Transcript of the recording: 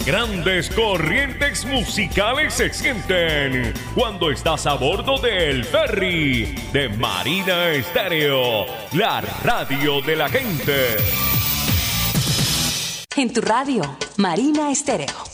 grandes corrientes musicales se sienten cuando estás a bordo del ferry de Marina Estéreo, la radio de la gente. En tu radio, Marina Estéreo.